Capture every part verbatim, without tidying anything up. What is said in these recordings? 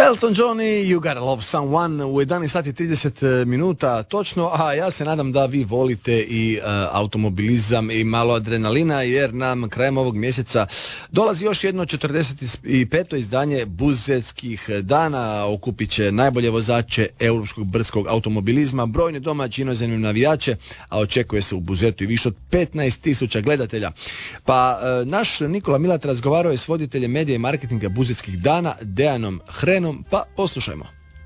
Elton John i You Gotta Love Someone u jedanaest sati trideset minuta točno, a ja se nadam da vi volite i uh, automobilizam i malo adrenalina, jer nam krajem ovog mjeseca dolazi još jedno četrdeset peto izdanje Buzetskih dana. Okupit će najbolje vozače europskog brdskog automobilizma, brojne domaće inozemne navijače, a očekuje se u Buzetu i više od petnaest tisuća gledatelja. Pa uh, naš Nikola Milat razgovarao je s voditeljem medija i marketinga Buzetskih dana Dejanom Hrenom, pa poslušajmo.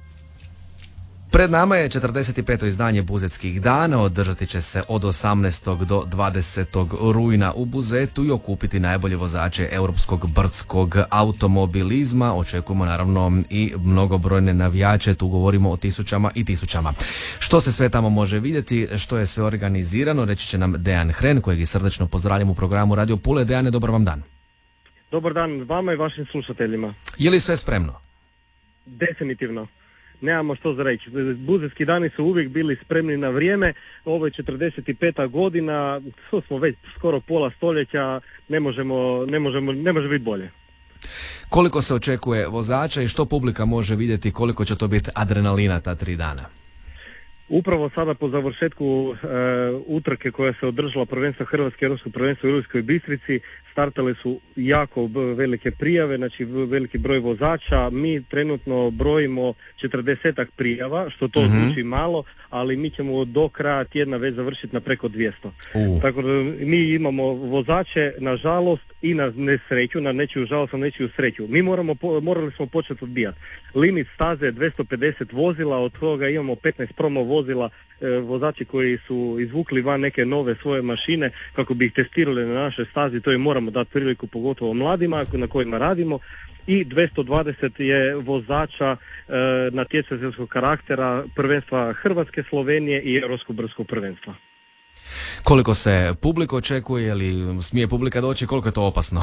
Pred nama je četrdeset peto izdanje Buzetskih dana, održati će se od osamnaestog do dvadesetog rujna u Buzetu i okupiti najbolje vozače europskog brdskog automobilizma. Očekujemo naravno i mnogobrojne navijače, tu govorimo o tisućama i tisućama. Što se sve tamo može vidjeti, što je sve organizirano, reći će nam Dejan Hren, kojeg i srdačno pozdravljam u programu Radio Pule. Dejane, dobar vam dan. Dobar dan vama i vašim slušateljima. Je li sve spremno? Definitivno. Nemamo što za reći. Buzetski dani su uvijek bili spremni na vrijeme. Ovo je četrdeset peta godina, to smo već skoro pola stoljeća, ne možemo, ne možemo, ne može biti bolje. Koliko se očekuje vozača i što publika može vidjeti, koliko će to biti adrenalina ta tri dana? Upravo sada po završetku e, utrke koja se održala prvenstva Hrvatske, europsko prvenstvo u Ilirskoj Bistrici, startale su jako velike prijave, znači veliki broj vozača. Mi trenutno brojimo četrdesetak prijava, što to mm-hmm. zvuči malo, ali mi ćemo do kraja tjedna već završiti na preko dvjesto. Uh. Tako da mi imamo vozače, nažalost, i na nesreću, na nečiju žalost, na nečiju sreću. Mi moramo, morali smo početi odbijati. Limit staze je dvjesto pedeset vozila, od toga imamo petnaest promo vozila, e, vozači koji su izvukli van neke nove svoje mašine kako bi ih testirali na našoj stazi, to im moramo dati priliku, pogotovo mladima na kojima radimo. I dvjesto dvadeset je vozača e, natjecateljskog karaktera prvenstva Hrvatske, Slovenije i europskog brdskog prvenstva. Koliko se publika očekuje, ili smije publika doći, koliko je to opasno?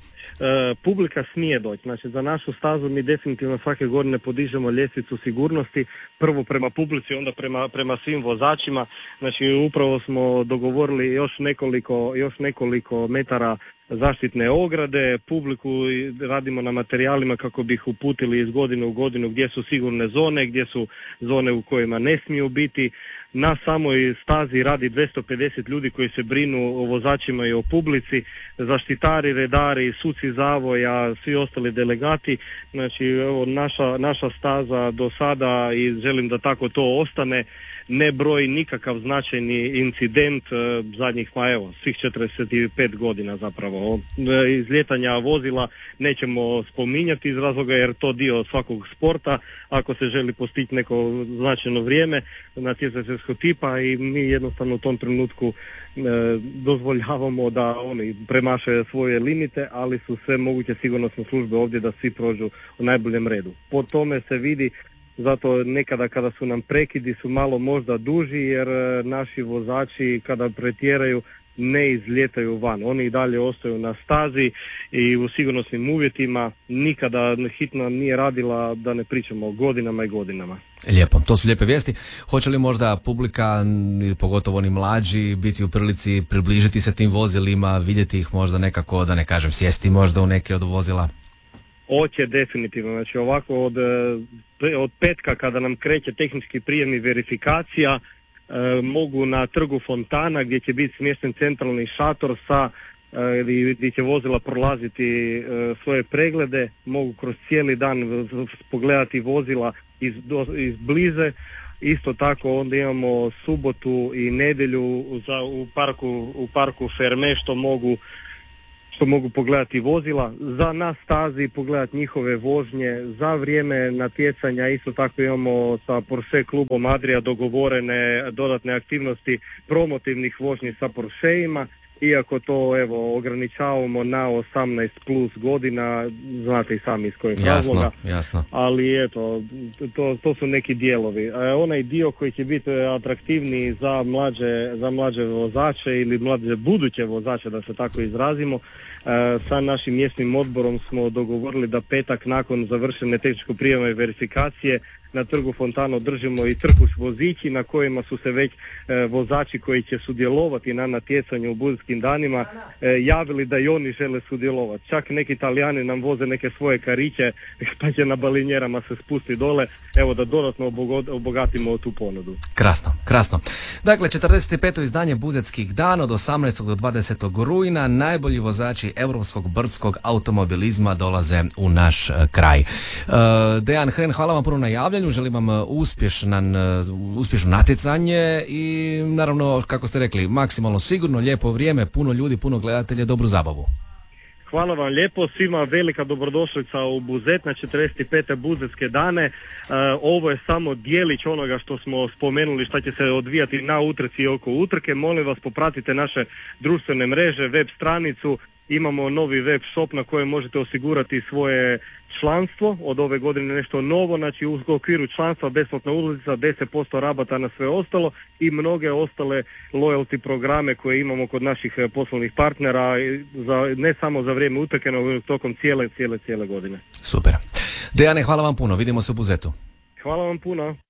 E, publika smije doći. Znači, za našu stazu mi definitivno svake godine podižemo ljestvicu sigurnosti, prvo prema publici, onda prema, prema svim vozačima. Znači, upravo smo dogovorili još nekoliko, još nekoliko metara zaštitne ograde, publiku radimo na materijalima kako bi ih uputili iz godine u godinu gdje su sigurne zone, gdje su zone u kojima ne smiju biti. Na samoj stazi radi dvjesto pedeset ljudi koji se brinu o vozačima i o publici, zaštitari, redari, suci zavoja, svi ostali delegati. Znači, evo, naša, naša staza do sada, i želim da tako to ostane, ne broji nikakav značajni incident zadnjih, pa evo, svih četrdeset pet godina zapravo. Izljetanja vozila nećemo spominjati iz razloga jer to dio svakog sporta, ako se želi postići neko značajno vrijeme natjecateljskog tipa, i mi jednostavno u tom trenutku e, dozvoljavamo da oni premašaju svoje limite, ali su sve moguće sigurnosne službe ovdje da svi prođu u najboljem redu. Po tome se vidi. Zato nekada kada su nam prekidi su malo možda duži, jer naši vozači kada pretjeraju ne izljetaju van. Oni i dalje ostaju na stazi i u sigurnosnim uvjetima. Nikada hitno nije radila, da ne pričamo o godinama i godinama. Lijepo, to su lijepe vijesti. Hoće li možda publika, pogotovo oni mlađi, biti u prilici približiti se tim vozilima, vidjeti ih možda nekako, da ne kažem, sjesti možda u neke od vozila? Oće definitivno, znači ovako od, od petka kada nam kreće tehnički prijem i verifikacija, e, mogu na trgu Fontana gdje će biti smješten centralni šator sa e, gdje će vozila prolaziti e, svoje preglede, mogu kroz cijeli dan pogledati vozila iz, do, iz blize. Isto tako onda imamo subotu i nedjelju za, u parku, u parku Ferme što mogu što mogu pogledati vozila, za nas stazi pogledati njihove vožnje, za vrijeme natjecanja isto tako imamo sa Porsche klubom Adria dogovorene dodatne aktivnosti promotivnih vožnji sa Porscheima, iako to evo ograničavamo na osamnaest plus godina, znate i sami iz kojeg razloga. Jasno. Ali eto, to, to su neki dijelovi. E, onaj dio koji će biti atraktivniji za mlađe, za mlađe vozače ili mlađe buduće vozače, da se tako izrazimo, e, sa našim mjesnim odborom smo dogovorili da petak nakon završene tehničko prijema i verifikacije na trgu Fontana održimo i trkus vozići na kojima su se već e, vozači koji će sudjelovati na natjecanju u Buzetskim danima e, javili da i oni žele sudjelovati. Čak neki Italijani nam voze neke svoje kariće pa će na balinjerama se spusti dole, evo da dodatno obogatimo tu ponudu. Krasno, krasno. Dakle, četrdeset peto izdanje Buzetskih dana od osamnaestog do dvadesetog rujna. Najbolji vozači europskog brdskog automobilizma dolaze u naš kraj. Dejan Hren, hvala vam puno na javljanju, želim vam uspješnan, uspješno natjecanje i naravno, kako ste rekli, maksimalno sigurno, lijepo vrijeme, puno ljudi, puno gledatelja, dobru zabavu. Hvala vam lijepo, svima velika dobrodošlica u Buzet na četrdeset pete Buzetske dane. E, ovo je samo dijelić onoga što smo spomenuli šta će se odvijati na utrci i oko utrke. Molim vas, popratite naše društvene mreže, web stranicu. Imamo novi web shop na kojem možete osigurati svoje članstvo. Od ove godine nešto novo, znači u okviru članstva besplatna ulaznica, deset posto rabata na sve ostalo i mnoge ostale loyalty programe koje imamo kod naših poslovnih partnera, za, ne samo za vrijeme utrke, nego tokom cijele, cijele, cijele godine. Super. Dejane, hvala vam puno, vidimo se u Buzetu. Hvala vam puno.